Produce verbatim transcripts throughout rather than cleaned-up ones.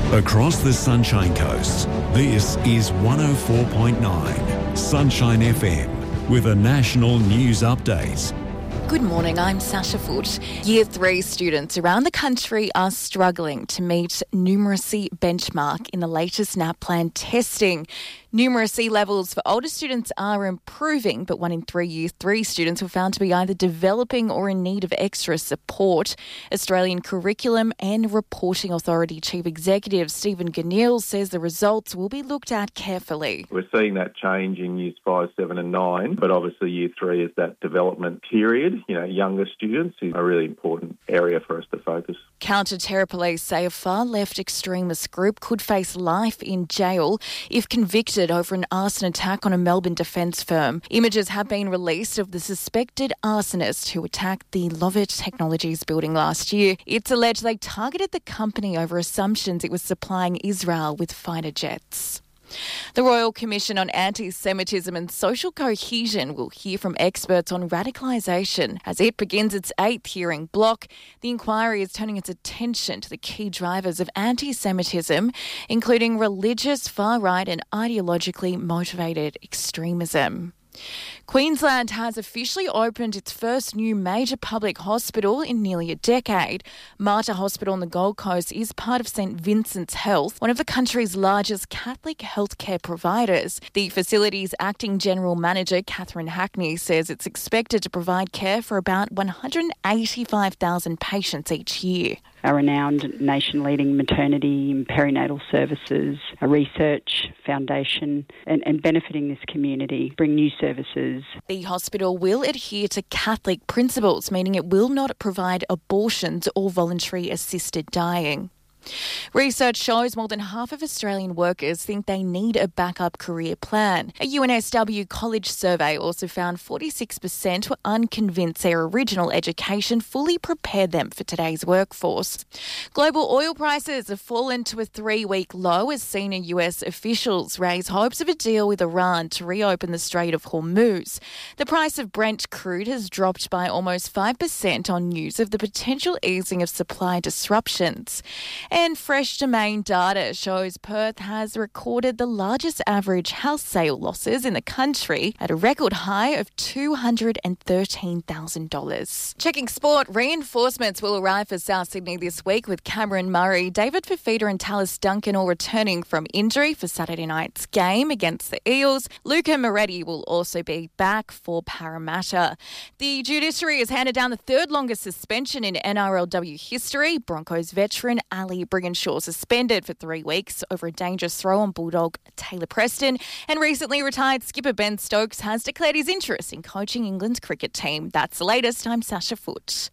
Across the Sunshine Coast, this is one oh four point nine Sunshine F M with a national news update. Good morning, I'm Sasha Foote. Year three students around the country are struggling to meet numeracy benchmark in the latest NAPLAN testing. Numeracy levels for older students are improving, but one in three year three students were found to be either developing or in need of extra support. Australian Curriculum and Reporting Authority Chief Executive Stephen Ganil says the results will be looked at carefully. We're seeing that change in years five, seven and nine, but obviously year three is that development period. You know, younger students is a really important area for us to focus. Counter-terror police say a far-left extremist group could face life in jail if convicted over an arson attack on a Melbourne defence firm. Images have been released of the suspected arsonist who attacked the Lovett Technologies building last year. It's alleged they targeted the company over assumptions it was supplying Israel with fighter jets. The Royal Commission on Anti-Semitism and Social Cohesion will hear from experts on radicalisation as it begins its eighth hearing block. The inquiry is turning its attention to the key drivers of anti-Semitism, including religious, far-right and ideologically motivated extremism. Queensland has officially opened its first new major public hospital in nearly a decade. Mater Hospital on the Gold Coast is part of St Vincent's Health, one of the country's largest Catholic healthcare providers. The facility's acting general manager, Catherine Hackney, says it's expected to provide care for about one hundred eighty-five thousand patients each year. A renowned nation-leading maternity and perinatal services, a research foundation, and, and benefiting this community, bring new services. The hospital will adhere to Catholic principles, meaning it will not provide abortions or voluntary assisted dying. Research shows more than half of Australian workers think they need a backup career plan. A U N S W college survey also found forty-six percent were unconvinced their original education fully prepared them for today's workforce. Global oil prices have fallen to a three-week low as senior U S officials raise hopes of a deal with Iran to reopen the Strait of Hormuz. The price of Brent crude has dropped by almost five percent on news of the potential easing of supply disruptions. And Fresh Domain data shows Perth has recorded the largest average house sale losses in the country at a record high of two hundred thirteen thousand dollars. Checking sport, reinforcements will arrive for South Sydney this week with Cameron Murray, David Fifita and Tallis Duncan all returning from injury for Saturday night's game against the Eels. Luca Moretti will also be back for Parramatta. The judiciary has handed down the third longest suspension in N R L W history. Broncos veteran Ali Brigginshaw suspended for three weeks over a dangerous throw on Bulldog Taylor Preston, and recently retired skipper Ben Stokes has declared his interest in coaching England's cricket team. That's the latest. I'm Sasha Foote.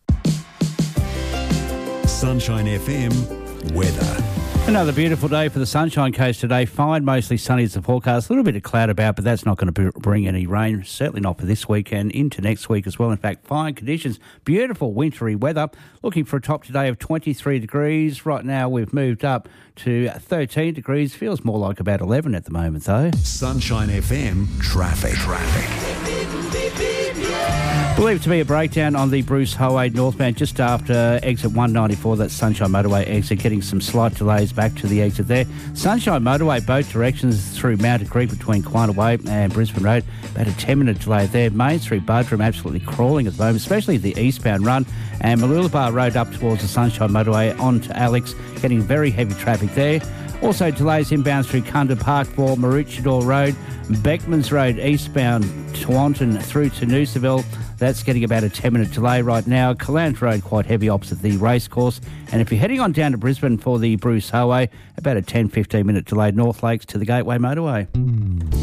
Sunshine F M weather. Another beautiful day for the Sunshine Coast today. Fine, mostly sunny as the forecast. A little bit of cloud about, but that's not going to bring any rain. Certainly not for this week and into next week as well. In fact, fine conditions. Beautiful wintry weather. Looking for a top today of twenty-three degrees. Right now we've moved up to thirteen degrees. Feels more like about eleven at the moment though. Sunshine F M traffic. Traffic. Believed to be a breakdown on the Bruce Highway northbound just after exit one ninety-four, that's Sunshine Motorway exit, getting some slight delays back to the exit there. Sunshine Motorway, both directions through Mountain Creek between Quina Way and Brisbane Road, about a ten minute delay there. Main Street Budrum absolutely crawling at the moment, especially the eastbound run, and Mooloolaba Road up towards the Sunshine Motorway onto Alex, getting very heavy traffic there. Also delays inbound through Kunda Parkville, Maroochydore Road, Beckmans Road eastbound Taunton through to Noosaville. That's getting about a ten minute delay right now. Calandra Road quite heavy opposite the racecourse. And if you're heading on down to Brisbane for the Bruce Highway, about a ten to fifteen minute delay North Lakes to the Gateway Motorway.